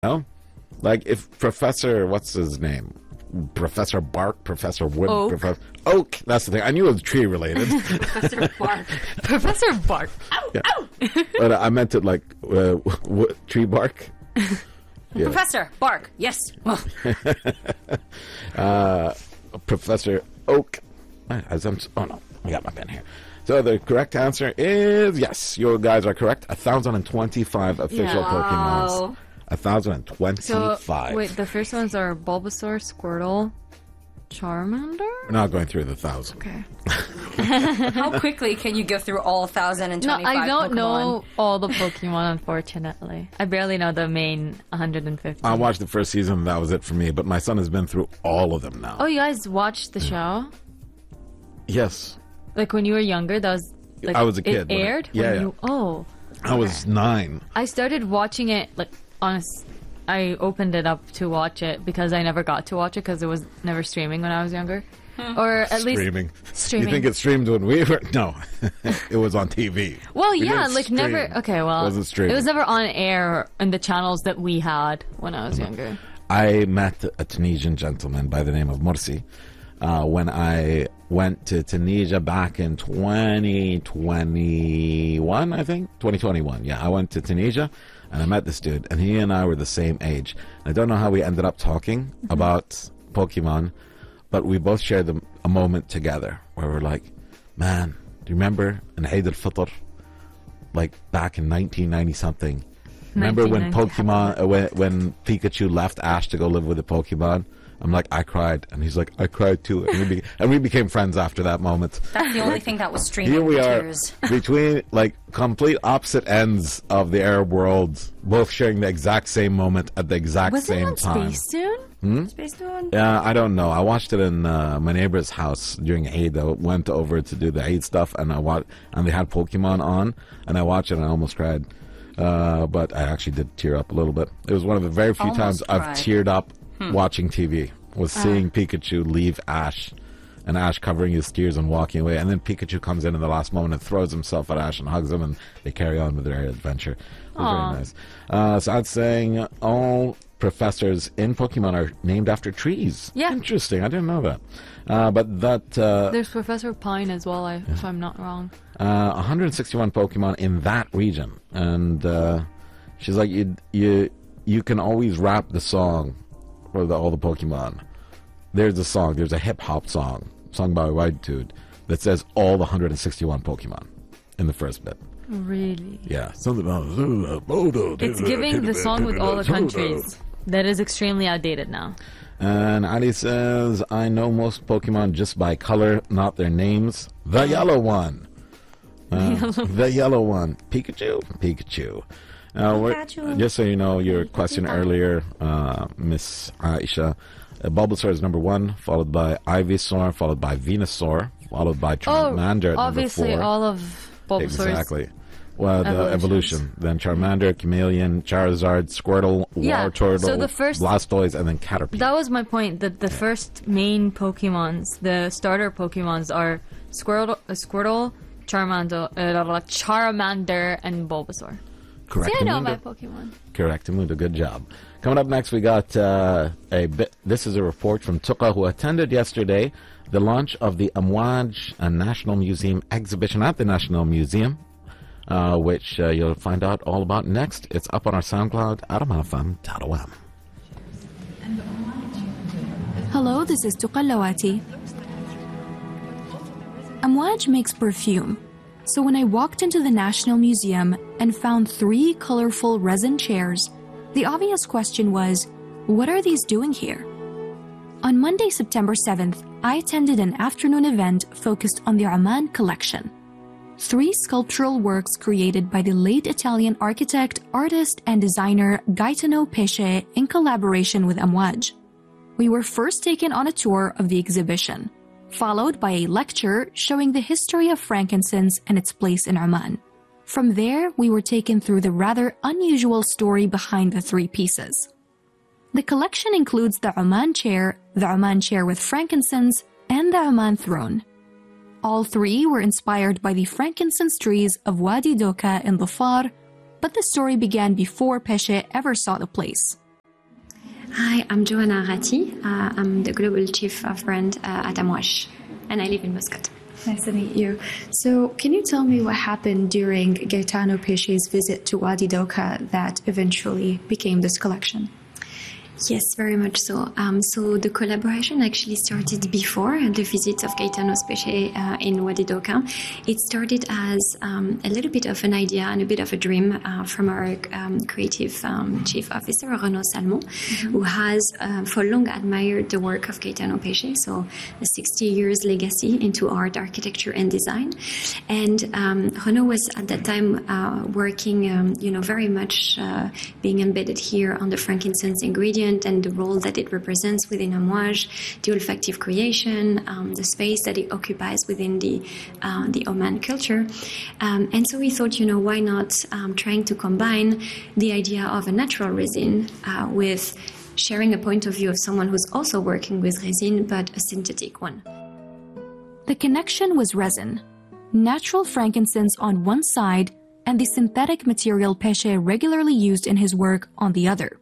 No? Like if Professor, what's his name? Professor Bark, Professor Wood, Oak. Professor Oak. That's the thing. I knew it was tree related. Professor Bark. Professor Bark. Ow, Yeah. ow. But I meant it like tree bark. Yeah. Professor Bark. Yes. Professor Oak. Oh no, I got my pen here. So the correct answer is yes. You guys are correct. 1,025 official Wow. Pokemons. 1,025. So, wait, the first ones are Bulbasaur, Squirtle, Charmander? We're not going through the 1,000. Okay. How quickly can you go through all No, 1,025 I don't Pokemon? know all the Pokemon, unfortunately. I barely know the main 150. I watched the first season. That was it for me. But my son has been through all of them now. Oh, you guys watched the show? Yes. Like when you were younger, that was like I was a kid It when it- aired? yeah, When yeah. You, oh. I was 9. I started watching it like I opened it up to watch it because I never got to watch it because it was never streaming when I was younger. Or at least Streaming. streaming. You think it streamed when we were? No. It was on TV. Well, We yeah, didn't like never. stream. Okay, well, Wasn't streaming. it was never on air in the channels that we had when I was younger. I met a Tunisian gentleman by the name of Morsi when I went to Tunisia back in 2021, I think. 2021, yeah. I went to Tunisia and I met this dude, and he and I were the same age. I don't know how we ended up talking about Pokemon, but we both shared a moment together where we're like, man, do you remember in Eid al-Fitr, like back in 1990 something? Remember when 1990. Pokemon, when Pikachu left Ash to go live with the Pokemon? I'm like, I cried, and he's like, I cried too, and we became friends after that moment. That's the only thing that was streaming. Here we are, Tears. between like complete opposite ends of the Arab world, both sharing the exact same moment at the exact Was it same on time. Space Tune? Space Tune? Yeah, I don't know. I watched it in my neighbor's house during Eid. I went over to do the Eid stuff, and and they had Pokemon on, and I watched it, and I almost cried. But I actually did tear up a little bit. It was one of the very few times Almost I've cried. teared up watching TV. Was seeing Pikachu leave Ash, and Ash covering his tears and walking away, and then Pikachu comes in the last moment and throws himself at Ash and hugs him, and they carry on with their adventure. It was very nice. So I'm saying all professors in Pokemon are named after trees. Yeah. Interesting. I didn't know that. But that There's Professor Pine as well, if I'm not wrong. 161 Pokemon in that region, and she's like, you can always rap the song for all the Pokemon. There's a song. There's a hip hop song sung by a white dude that says all the 161 Pokemon in the first bit. Really? Yeah, something about It's giving the song with all the countries. That is extremely outdated now. And Ali says, I know most Pokemon just by color, not their names. The yellow one. The yellow one. Pikachu? Pikachu. Pikachu. Just so you know, your question earlier, Miss Aisha, Bulbasaur is number 1, followed by Ivysaur, followed by Venusaur, followed by Charmander at obviously number 4. all of Bulbasaur's Exactly. Well, the evolutions. evolution. Then Charmander, Chameleon, Charizard, Squirtle, Yeah, Wartortle, so the first- Blastoise, and then Caterpie. That was my point. That the first main Pokemons, the starter Pokemons, are Squirtle, Charmander, and Bulbasaur. Correct. See, I know my Pokemon. Correct, Mundo. Good job. Coming up next, we got this is a report from Tuqa, who attended yesterday the launch of the Amwaj National Museum exhibition at the National Museum, which you'll find out all about next. It's up on our SoundCloud, adamafam.om. Hello, this is Tuqa Lawati. Amwaj makes perfume. So when I walked into the National Museum and found 3 colorful resin chairs, the obvious question was, what are these doing here? On Monday, September 7th, I attended an afternoon event focused on the Oman collection. 3 sculptural works created by the late Italian architect, artist, and designer Gaetano Pesce in collaboration with Amwaj. We were first taken on a tour of the exhibition, followed by a lecture showing the history of frankincense and its place in Oman. From there, we were taken through the rather unusual story behind the 3 pieces. The collection includes the Oman chair with frankincense, and the Oman throne. All 3 were inspired by the frankincense trees of Wadi Doka in Dhafar, but the story began before Pesce ever saw the place. Hi, I'm Joanna Ratti. I'm the Global Chief of Brand at Amouage, and I live in Muscat. Nice to meet you. So, can you tell me what happened during Gaetano Pesce's visit to Wadi Doka that eventually became this collection? Yes, very much so. So the collaboration actually started before the visit of Gaetano Pesce in Wadi Doka. It started as a little bit of an idea and a bit of a dream from our creative chief officer, Renaud Salmon, who has for long admired the work of Gaetano Pesce, so a 60 years legacy into art, architecture, and design. And Renaud was at that time working, very much being embedded here on the frankincense ingredient and the role that it represents within Amouage, the olfactive creation, the space that it occupies within the Oman culture. And so we thought, why not trying to combine the idea of a natural resin with sharing a point of view of someone who's also working with resin, but a synthetic one. The connection was resin, natural frankincense on one side, and the synthetic material Pesce regularly used in his work on the other.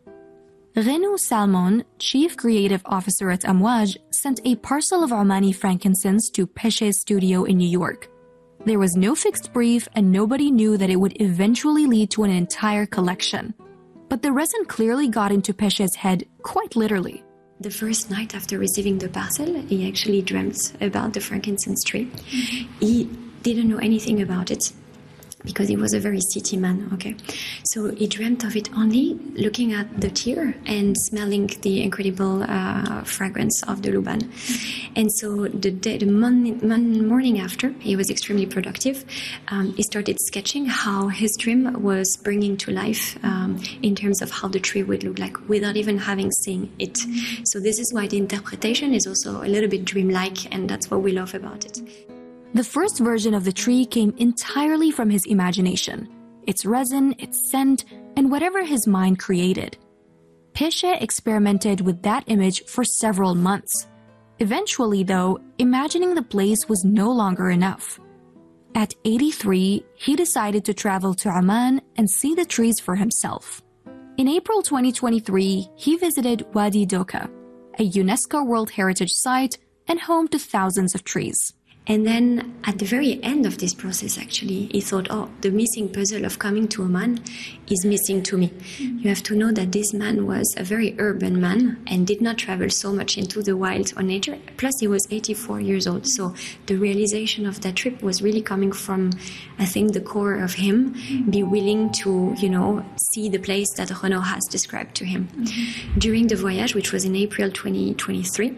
Renaud Salmon, Chief Creative Officer at Amouage, sent a parcel of Omani frankincense to Pesce's studio in New York. There was no fixed brief, and nobody knew that it would eventually lead to an entire collection. But the resin clearly got into Pesce's head, quite literally. The first night after receiving the parcel, he actually dreamt about the frankincense tree. He didn't know anything about it, because he was a very city man, okay? So he dreamt of it only looking at the tear and smelling the incredible fragrance of the Luban. And so the morning after, he was extremely productive. He started sketching how his dream was bringing to life in terms of how the tree would look like without even having seen it. So this is why the interpretation is also a little bit dreamlike, and that's what we love about it. The first version of the tree came entirely from his imagination, its resin, its scent, and whatever his mind created. Pesce experimented with that image for several months. Eventually, though, imagining the place was no longer enough. At 83, he decided to travel to Oman and see the trees for himself. In April 2023, he visited Wadi Doka, a UNESCO World Heritage Site and home to thousands of trees. And then at the very end of this process, actually, he thought, the missing puzzle of coming to Oman is missing to me. You have to know that this man was a very urban man and did not travel so much into the wild or nature. Plus, he was 84 years old. So the realization of that trip was really coming from, I think, the core of him, be willing to, see the place that Renaud has described to him. During the voyage, which was in April 2023,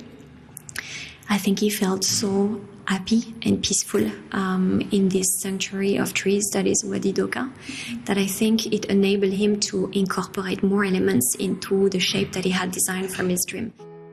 I think he felt so happy and peaceful in this sanctuary of trees that is Wadi Doka, that I think it enabled him to incorporate more elements into the shape that he had designed from his dream.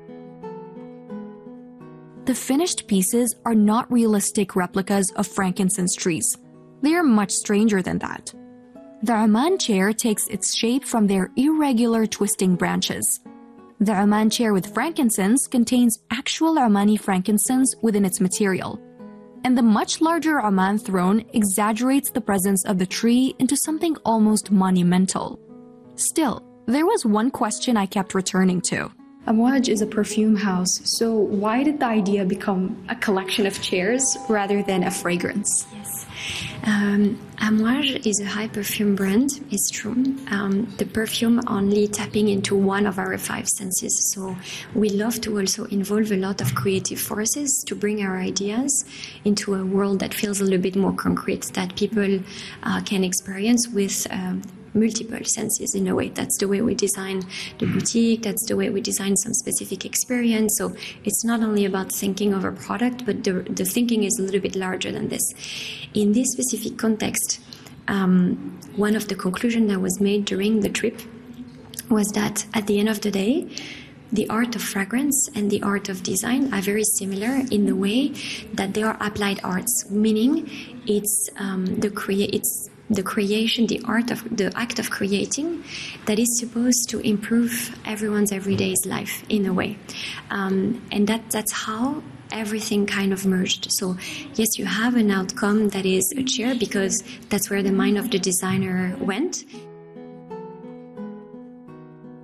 The finished pieces are not realistic replicas of frankincense trees. They are much stranger than that. The Oman chair takes its shape from their irregular twisting branches. The Oman chair with frankincense contains actual Omani frankincense within its material. And the much larger Oman throne exaggerates the presence of the tree into something almost monumental. Still, there was one question I kept returning to. Amouage is a perfume house, so why did the idea become a collection of chairs rather than a fragrance? Yes. Amouage is a high perfume brand, it's true. The perfume only tapping into one of our 5 senses. So we love to also involve a lot of creative forces to bring our ideas into a world that feels a little bit more concrete, that people can experience with multiple senses in a way. That's the way we design the boutique, that's the way we design some specific experience. So it's not only about thinking of a product, but the thinking is a little bit larger than this. In this specific context, one of the conclusions that was made during the trip was that at the end of the day, the art of fragrance and the art of design are very similar in the way that they are applied arts, meaning it's the creation, the act of creating that is supposed to improve everyone's everyday life in a way. And that's how everything kind of merged. So yes, you have an outcome that is a chair because that's where the mind of the designer went.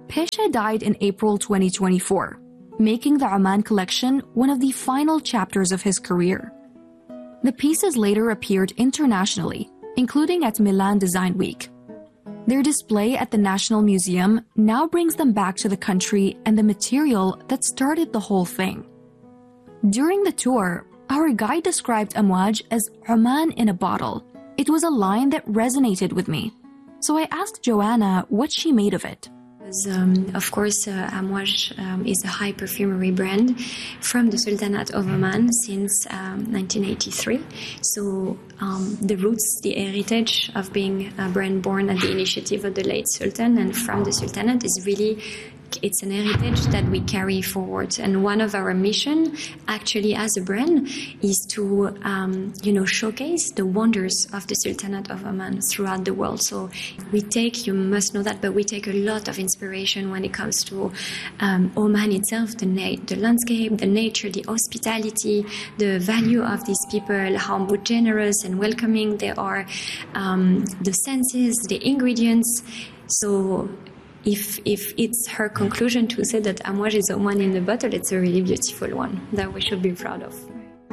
Pesha died in April 2024, making the Oman collection one of the final chapters of his career. The pieces later appeared internationally, including at Milan Design Week. Their display at the National Museum now brings them back to the country and the material that started the whole thing. During the tour, our guide described Amwaj as Oman in a bottle. It was a line that resonated with me. So I asked Joanna what she made of it. Of course, Amwaj is a high perfumery brand from the Sultanate of Oman since 1983. So the roots, the heritage of being a brand born at the initiative of the late Sultan and from the Sultanate is really, it's an heritage that we carry forward. And one of our mission, actually, as a brand, is to, showcase the wonders of the Sultanate of Oman throughout the world. So we take, you must know that, but we take a lot of inspiration when it comes to Oman itself, the landscape, the nature, the hospitality, the value of these people, how generous and welcoming they are, the senses, the ingredients. So if it's her conclusion to say that Amwaj is Oman in the bottle, it's a really beautiful one that we should be proud of.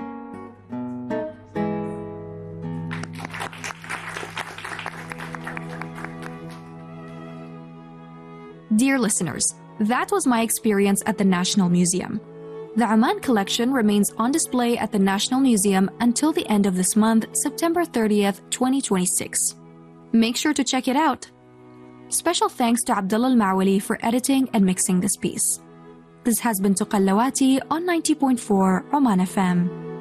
Dear listeners, that was my experience at the National Museum. The Oman collection remains on display at the National Museum until the end of this month, September 30th, 2026. Make sure to check it out. Special thanks to Abdullah Al-Mawali for editing and mixing this piece. This has been Tuqallawati on 90.4 Oman FM.